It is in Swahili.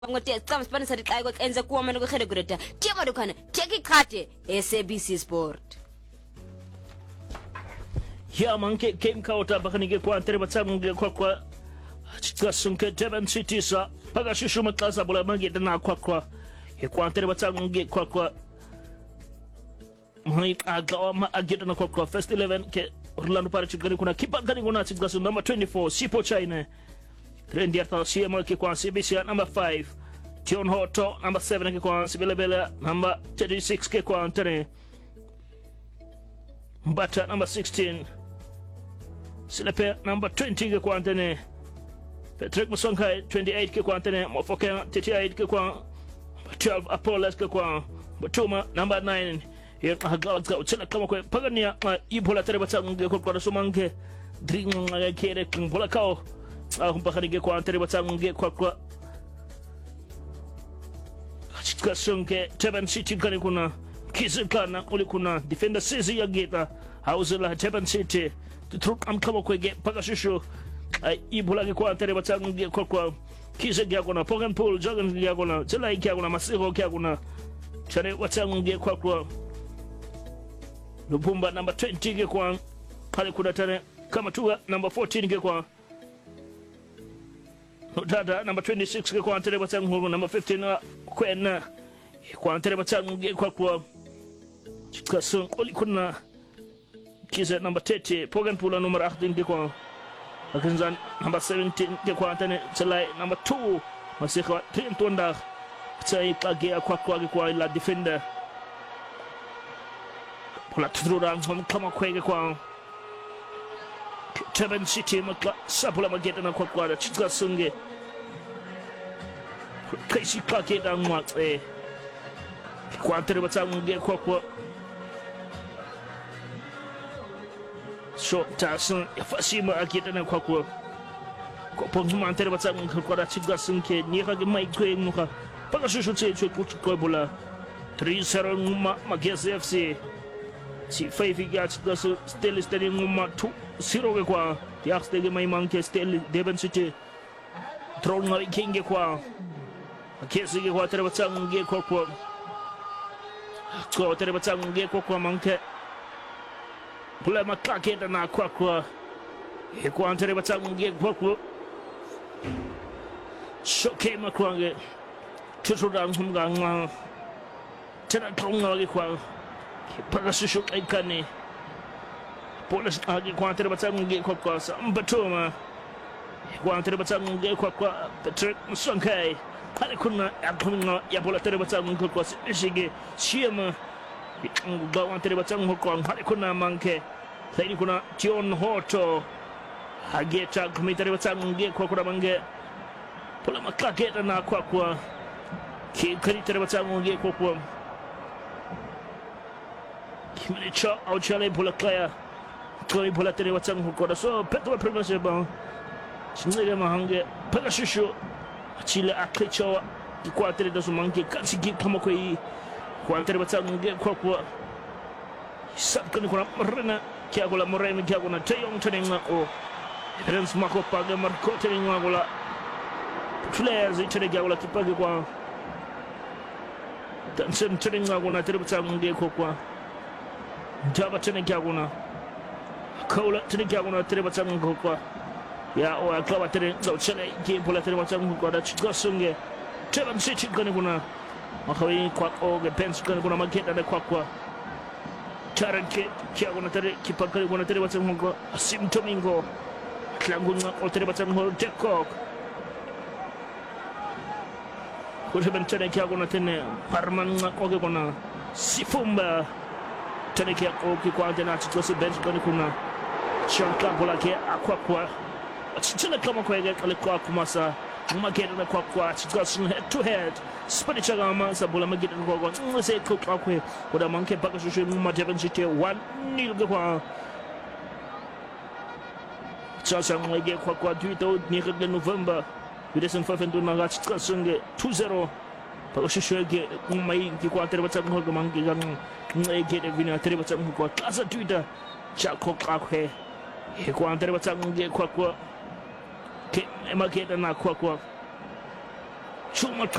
ngote xa sibonisa xa kwenze kuwa mena kwegere greta tshema dokana take ikhadi SABC Sport ya manke game kauta bakanike kwa tere batsangu kwa chikasunke Durban City sa paga shushu maklasa bola mageta na kwa kwa tere batsangu kwa mai agawa ma ageta na kwa first 11 ke Orlando Pirates gani kuna kipa gani kuna chikasu number 24 Sipo China Trendi ya CMA ke kwa CBC number 5 Tion Hoto number 7 ke kwa Sibelebele number 36 ke kwa Antene Mbata number 16 Silepe number 20 ke kwa Antene Patrick Musonkai 28 ke kwa Antene Mofoke 38 ke kwa 12 Apollos ke kwa Batuma number 9 ya hagawa uchela kama kwa pagania ibola tere batsangu ke kwa sumange dring kere bola kao kumpakanike kwa tere batsangu kwa chikasunke Durban City kani kuna kizikana uli kuna defender sisi ya geta hauzela Durban City tutruk amkama kwege paka shushu ibola ke kwa tere batsangu kwa kizikya kuna Pogan Pool Jogan ya kuna tela ikia kuna masiko kia kuna chane watsangu kwa Lupumba number 20 ke kwa pale kuna tane kama tuwa number 14 ke kwa Dada number 26 ke kwa tere batsangu number 15 kwena kwa tere batsangu kwa chikasun oli kuna kiza number 30 Pogan Pula number 18 ke kwa akinzan number 17 ke kwa tane selai number 2 masika tintonda tsai kage kwa la defender Pula tudura kama kwege kwa Durban City makla sapula mageta na kwa chikasunge kaisi kake da mwatse kwa tere batsangu kwa so tasun yafasima akita na kwa ponguma tere batsangu kwa chikasunge ni ka mai kwe muka paka shushu tse kwa bola 3-0 nguma magesa FC si faifi ga chikasu still steady nguma 2-0 kwa yakstege mai manke still Durban City tronga kinge kwa Kesige kwa tere batsangu kwa tere batsangu kwa manke pula makake na kwa kwa tere batsangu kwa shoke makwange tutuda ngumga tena tronga kwa paka shushu aikane police agi kwa tere batsangu kwa sambatoma kwa tere batsangu kwa Patrick Musonkai pale kuna akumina ya bola tere batsangu kwa shige shiema ngwa tere batsangu kwa pale kuna manke saidi kuna Tion Hoto hageta kumita tere batsangu kwa kuna mange pola makaketa na kwa kikari tere batsangu kwa kimilicha au chale bola klaya kwa bola tere batsangu kwa so petwa pregnancy ba singa mahange pala shushu chile aklicho kwa tere da sumanke katsiki kama kwa tere batsangu kwa sabkani kuna marina kia gola moremi kia kuna teyong teninga o Rens mako paga marko teninga gola players itere kia gola kipage kwa dansen teninga kuna tere batsangu kwa jaba teninga kia kuna kaula teninga kia kuna tere batsangu kwa ya o aklaba tere chele ki bola tere batsangu kwa da chikasunge Durban City kani kuna makawi kwa o ge pens kani kuna mageta da kwa taranke kia kuna tere kipakali kuna tere batsangu kwa Asim Domingo klanguna o tere batsangu Dekok kuna tere kia kuna tene Parman o ge kuna Sifumba tere kia o kwa tena chikosu bench kani kuna Shanka bola kia kwa Chile kama kwege alikuwa kumasa mageta na kwa chikasun head to head spani chaga masa bola mageta kwa se kwa kwa manke paka shushu ma Durban City 1-0 kwa sasa mwege kwa duito ni kwa November 2005 na chikasun 2-0 paka shushu ge mai kwa tere batsangu kwa manke gang ngege de vina tere batsangu kwa kasa duita cha kwa kwa tere batsangu kwa mageta na kwa chuma